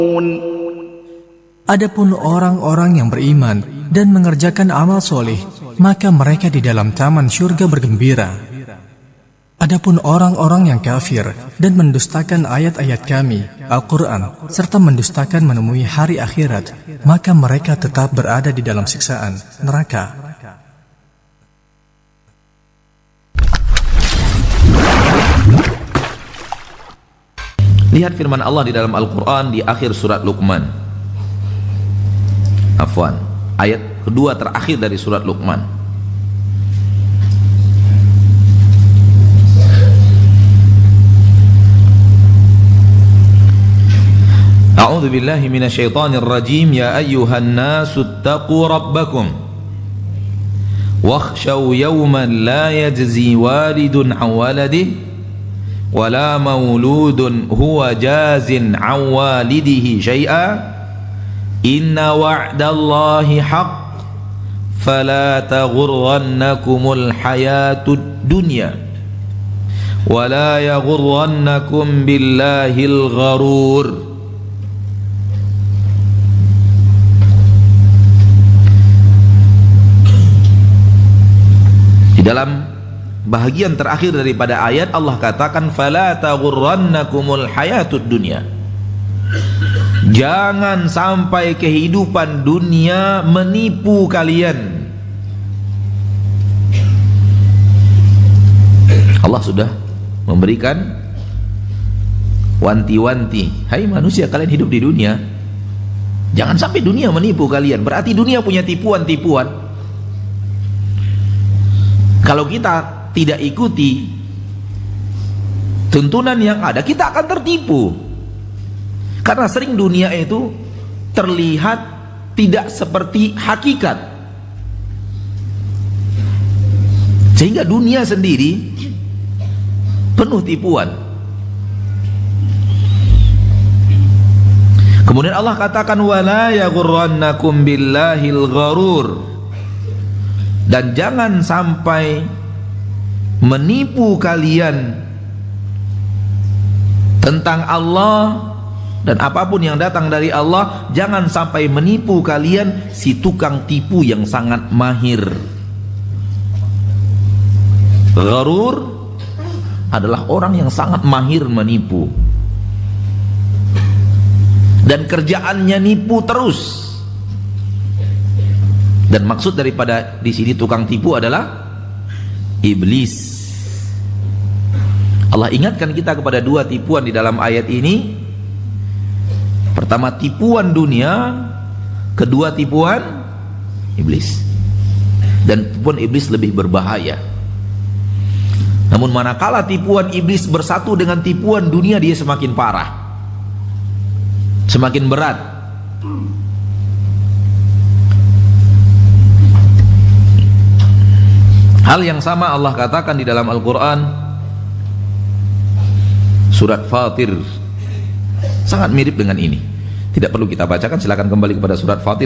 Adapun orang-orang yang beriman dan mengerjakan amal soleh, maka mereka di dalam taman syurga bergembira. Adapun orang-orang yang kafir dan mendustakan ayat-ayat kami, Al-Quran, serta mendustakan menemui hari akhirat, maka mereka tetap berada di dalam siksaan neraka. Lihat firman Allah di dalam Al-Quran di akhir surat Luqman. Afwan, ayat kedua terakhir dari surat Luqman. A'udzu billahi minasyaitonir rajim. Ya ayyuhan nasu ittaqu rabbakum wakhshaw yawman la yajzi walidun 'an waladihi wala mauludun huwa jazin 'an walidihi syai'a inna wa'dallahi haqq fala taghurrannakumul hayatud dunya wala yaghurrannakum billahil gharur. Di dalam bahagian terakhir daripada ayat Allah katakan fala taghurrannakumul hayatud dunya. Jangan sampai kehidupan dunia menipu kalian. Allah sudah memberikan wanti-wanti, hai manusia, kalian hidup di dunia, jangan sampai dunia menipu kalian. Berarti dunia punya tipuan-tipuan. Kalau kita tidak ikuti tuntunan yang ada, kita akan tertipu. Karena sering dunia itu terlihat tidak seperti hakikat, sehingga dunia sendiri penuh tipuan. Kemudian Allah katakan wala yaghurrannakum billahil gharur, dan jangan sampai menipu kalian tentang Allah dan apapun yang datang dari Allah. Jangan sampai menipu kalian si tukang tipu yang sangat mahir. Gharur adalah orang yang sangat mahir menipu, dan kerjaannya nipu terus. Dan maksud daripada di sini tukang tipu adalah iblis. Allah ingatkan kita kepada dua tipuan di dalam ayat ini. Pertama tipuan dunia, kedua tipuan iblis. Dan tipuan iblis lebih berbahaya. Namun manakala tipuan iblis bersatu dengan tipuan dunia, dia semakin parah, semakin berat. Hal yang sama Allah katakan di dalam Al-Quran surat Fatir, sangat mirip dengan ini. Tidak perlu kita bacakan, silakan kembali kepada surat Fatir